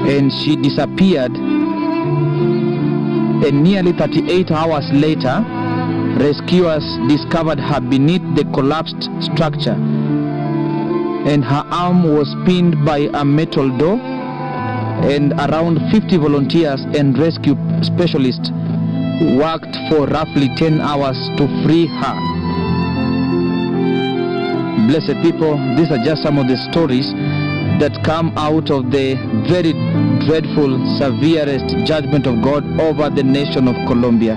and she disappeared. And nearly 38 hours later, rescuers discovered her beneath the collapsed structure, and her arm was pinned by a metal door, and around 50 volunteers and rescue specialists worked for roughly 10 hours to free her. Blessed people, these are just some of the stories that come out of the very dreadful, severest judgment of God over the nation of Colombia.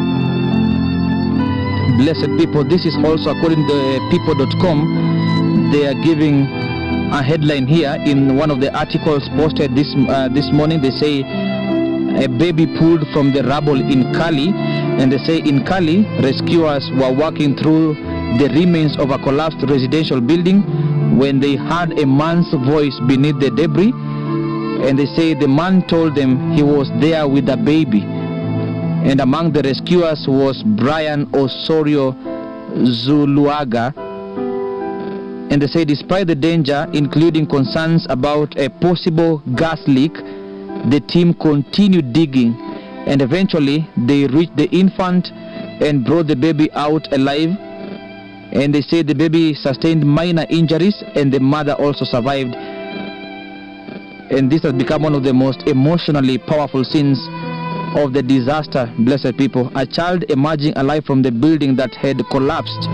Blessed people, this is also according to people.com. They are giving a headline here in one of the articles posted this morning. They say a baby pulled from the rubble in Cali, and they say in Cali, rescuers were walking through the remains of a collapsed residential building when they heard a man's voice beneath the debris, and they say the man told them he was there with a baby. And among the rescuers was Brian Osorio Zuluaga. And they say despite the danger, including concerns about a possible gas leak, the team continued digging, and eventually they reached the infant and brought the baby out alive. And they say the baby sustained minor injuries, and the mother also survived. And this has become one of the most emotionally powerful scenes of the disaster, blessed people. A child emerging alive from the building that had collapsed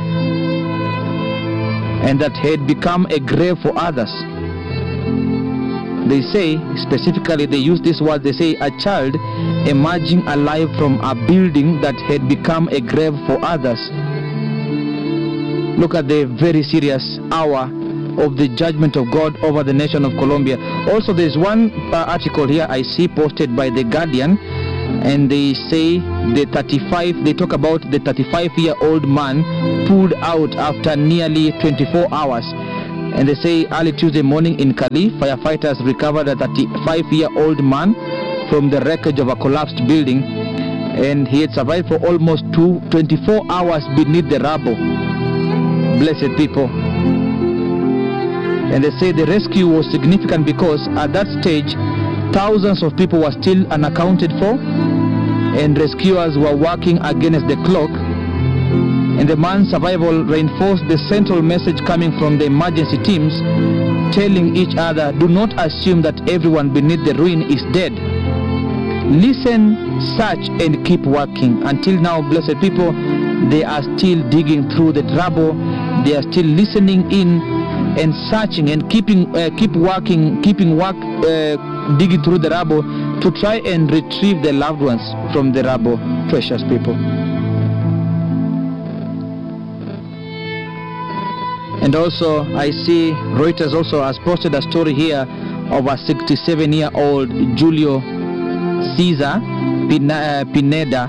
and that had become a grave for others. They say, specifically they use this word, they say a child emerging alive from a building that had become a grave for others. Look at the very serious hour of the judgment of God over the nation of Colombia. Also, there's one article here I see posted by The Guardian, and they say they talk about the 35-year-old man pulled out after nearly 24 hours. And they say early Tuesday morning in Cali, firefighters recovered a 35-year-old man from the wreckage of a collapsed building, and he had survived for almost 24 hours beneath the rubble. Blessed people. And they say the rescue was significant because at that stage thousands of people were still unaccounted for, and rescuers were working against the clock. And the man's survival reinforced the central message coming from the emergency teams, telling each other, do not assume that everyone beneath the ruin is dead. Listen, search, and keep working. Until now, blessed people, they are still digging through the rubble. They are still listening in and searching and keep working, digging through the rubble to try and retrieve their loved ones from the rubble, precious people. And also, I see Reuters also has posted a story here of a 67-year-old Julio Cesar Pineda,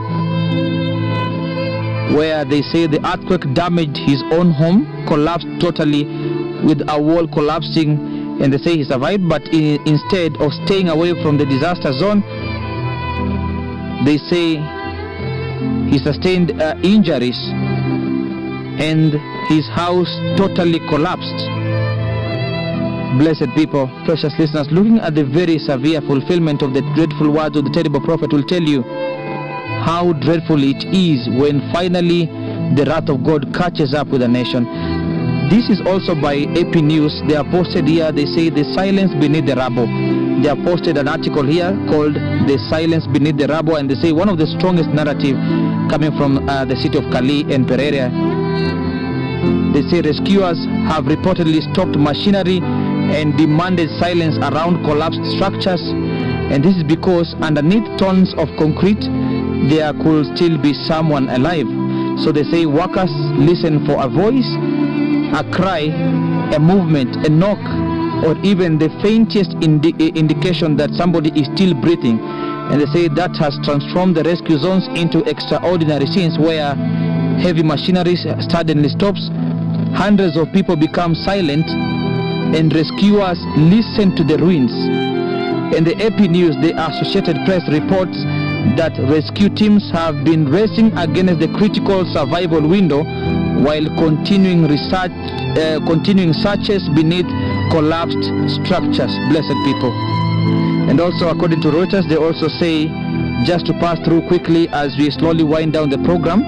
where they say the earthquake damaged his own home, collapsed totally with a wall collapsing, and they say he survived, but instead of staying away from the disaster zone, they say he sustained injuries and his house totally collapsed. Blessed people, precious listeners, looking at the very severe fulfillment of the dreadful words of the terrible prophet will tell you how dreadful it is when finally the wrath of God catches up with a nation. This is also by AP News. They are posted here. They say the silence beneath the rubble. They have posted an article here called The Silence Beneath the Rubble, and they say one of the strongest narrative coming from the city of Cali and Pereira. They say rescuers have reportedly stopped machinery and demanded silence around collapsed structures, and this is because underneath tons of concrete there could still be someone alive. So they say workers listen for a voice, a cry, a movement, a knock, or even the faintest indication that somebody is still breathing. And they say that has transformed the rescue zones into extraordinary scenes where heavy machinery suddenly stops, hundreds of people become silent, and rescuers listen to the ruins. In the AP News, the Associated Press reports that rescue teams have been racing against the critical survival window while continuing searches beneath collapsed structures. Blessed people. And also, according to Reuters, they also say, just to pass through quickly as we slowly wind down the program,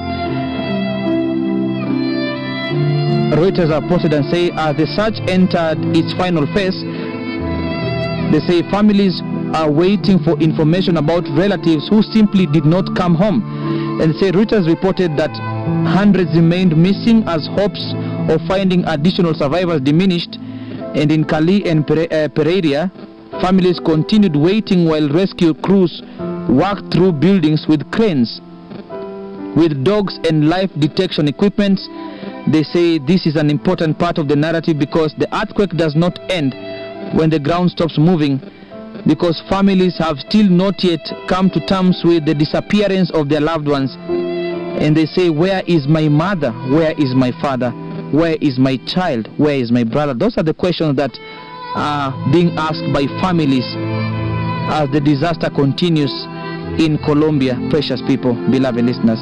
Reuters have posted and say, as the search entered its final phase, they say families are waiting for information about relatives who simply did not come home. And say Reuters reported that hundreds remained missing as hopes of finding additional survivors diminished. And in Cali and Pereira, families continued waiting while rescue crews worked through buildings with cranes, with dogs and life detection equipment. They say this is an important part of the narrative, because the earthquake does not end when the ground stops moving, because families have still not yet come to terms with the disappearance of their loved ones. And they say, where is my mother? Where is my father? Where is my child? Where is my brother? Those are the questions that are being asked by families as the disaster continues in Colombia, precious people, beloved listeners.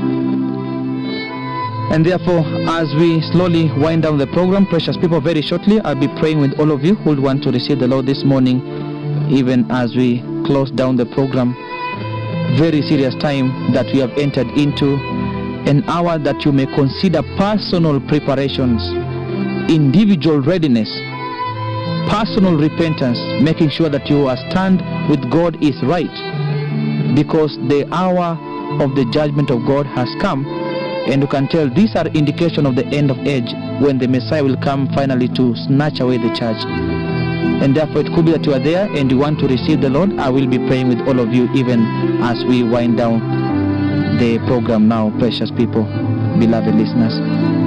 And therefore, as we slowly wind down the program, precious people, very shortly I'll be praying with all of you who would want to receive the Lord this morning, even as we close down the program. Very serious time that we have entered into, an hour that you may consider personal preparations, individual readiness, personal repentance, making sure that your stand with God is right, because the hour of the judgment of God has come. And you can tell these are indication of the end of age, when the Messiah will come finally to snatch away the church. And therefore it could be that you are there and you want to receive the Lord. I will be praying with all of you even as we wind down the program now, precious people, beloved listeners.